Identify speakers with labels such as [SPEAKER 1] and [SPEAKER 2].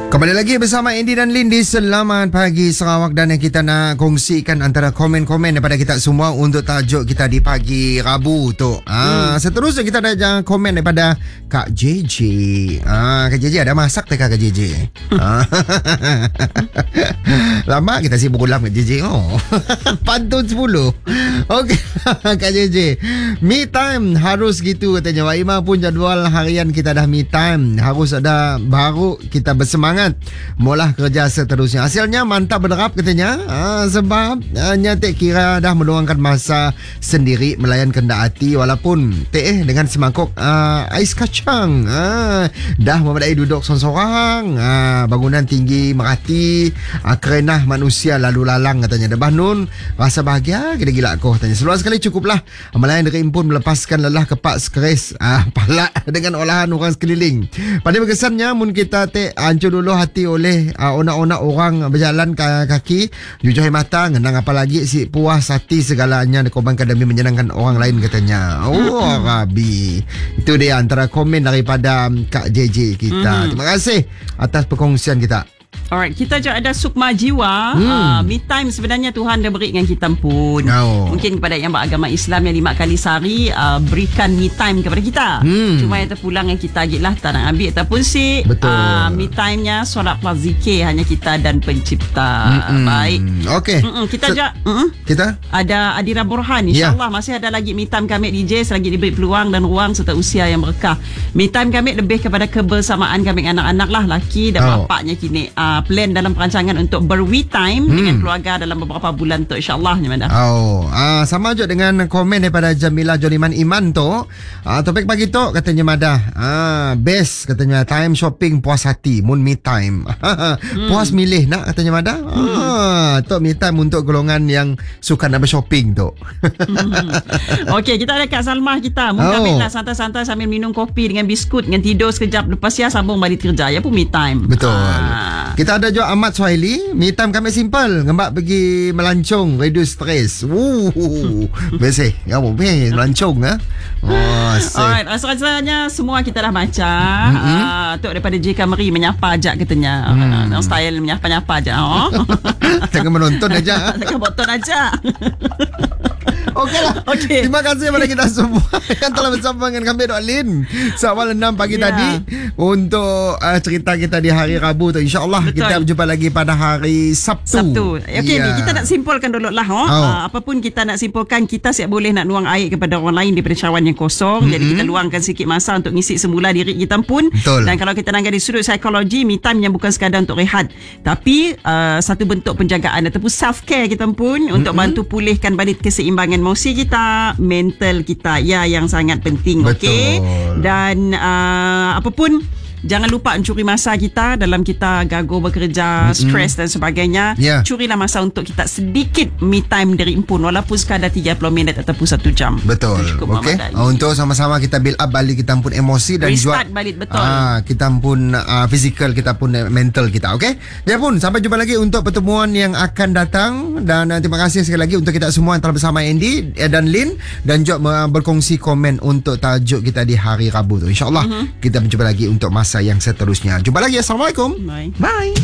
[SPEAKER 1] Kembali lagi bersama Andy dan Lindy. Selamat pagi Sarawak, dan kita nak kongsikan antara komen-komen daripada kita semua untuk tajuk kita di pagi Rabu tu. Seterusnya kita ada komen daripada Kak JJ. Kak JJ ada masak tak Kak JJ? Lama kita sibuk ulam Kak JJ. Pantun 10. Okey. Kak JJ, me time harus gitu katanya. Wak Ima pun jadual harian kita dah me time. Harus ada baru kita bersemangat mula kerja seterusnya. Hasilnya mantap berderap katanya. Sebab nyatik kira dah meluangkan masa sendiri melayan kendak hati, walaupun dengan semangkuk ais kacang. Dah memadai duduk sorang-sorang. Bangunan tinggi merati, kerenah manusia lalu lalang katanya. Debah nun rasa bahagia gila-gila aku katanya. Seluar sekali cukuplah melayan diri pun melepaskan lelah kepak stres palak dengan olahan orang sekeliling. Pada berkesannya mun kita hancur dulu hati oleh onak-onak orang berjalan kaki, jujur mata ngenang apalagi si puas hati segalanya dikorbankan demi menyenangkan orang lain katanya. Rabi. Itu dia antara komen daripada Kak JJ kita. Terima kasih atas perkongsian kita.
[SPEAKER 2] Alright, kita juga ada sukma jiwa. Me time sebenarnya Tuhan dah beri dengan kita pun. Mungkin kepada yang beragama Islam yang 5 kali sehari berikan me time kepada kita. Cuma yang terpulang yang kita agaklah tak nak ambil ataupun si me time-nya solat plus zikir hanya kita dan pencipta. Baik. Okey. Kita juga
[SPEAKER 1] kita
[SPEAKER 2] ada Adira Burhan. InsyaAllah masih ada lagi me time kami DJ selagi diberi peluang dan ruang serta usia yang berkah. Me time kami lebih kepada kebersamaan kami anak-anak lah, laki dan bapaknya kini plan dalam perancangan untuk ber-we time dengan keluarga dalam beberapa bulan tu, insyaAllah.
[SPEAKER 1] Sama juga dengan komen daripada Jamila Joliman Iman tu. Topik pagi tu katanya Mada, best katanya time shopping puas hati mun me time. Puas milih nak katanya Mada. Tu me time untuk golongan yang suka nak shopping tu.
[SPEAKER 2] Okey, kita ada Kak Salmah kita. Mungkin lah santai-santai sambil minum kopi dengan biskut, dengan tidur sekejap, lepas ya sambung balik kerja. Ya pun me time.
[SPEAKER 1] Betul. Kita ada juga Ahmad Suhaili. Me time kami simple, ngembak pergi melancong, reduce stress. Biasa kamu melancong
[SPEAKER 2] alright, rasanya semua kita dah baca. Tu daripada J. Kamri menyapa ajak katanya. Style menyapa-nyapa ajak.
[SPEAKER 1] Jangan menonton aja.
[SPEAKER 2] Jangan boton aja.
[SPEAKER 1] Okeylah. Terima kasih kepada kita semua yang telah bersama dengan kami Dok Lin seawal 6 pagi tadi untuk cerita kita di hari Rabu tu. InsyaAllah kita berjumpa lagi pada hari Sabtu.
[SPEAKER 2] Okey, kita nak simpulkan dulu lah. Apapun kita nak simpulkan, kita siap boleh nak nuang air kepada orang lain daripada cawan yang kosong. Jadi kita luangkan sikit masa untuk ngisi semula diri kita pun. Dan kalau kita nak dari sudut psikologi, me time yang bukan sekadar untuk rehat, tapi satu bentuk penjagaan ataupun self care kita pun untuk bantu pulihkan balik keseimbangan emosi kita, mental kita yang sangat penting. Okey. Dan apapun, jangan lupa mencuri masa kita dalam kita gagal bekerja, stres dan sebagainya. Curilah masa untuk kita sedikit me time dari impun, walaupun sekadar 30 minit ataupun 1 jam.
[SPEAKER 1] Betul. Okey. Untuk sama-sama kita build up balik kita pun emosi dan
[SPEAKER 2] restart balik. Betul.
[SPEAKER 1] Kita pun physical, kita pun mental kita. Okey. Ya pun, sampai jumpa lagi untuk pertemuan yang akan datang. Dan terima kasih sekali lagi untuk kita semua yang telah bersama Andy dan Lin dan juga berkongsi komen untuk tajuk kita di hari Rabu tu. InsyaAllah kita berjumpa lagi untuk masa yang seterusnya. Jumpa lagi. Assalamualaikum.
[SPEAKER 2] Bye.
[SPEAKER 1] Bye.